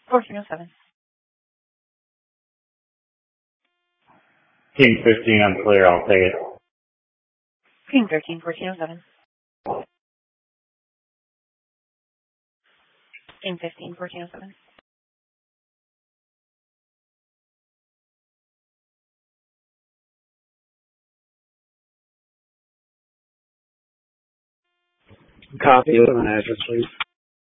1407. King 15, I'm clear. I'll take it. King 13, 1407. King 15, 1407. Copy. An address, please.